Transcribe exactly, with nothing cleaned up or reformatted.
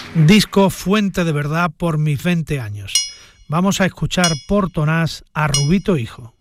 Disco Fuente de Verdad por mis veinte años. Vamos a escuchar por Tonás a Rubito Hijo.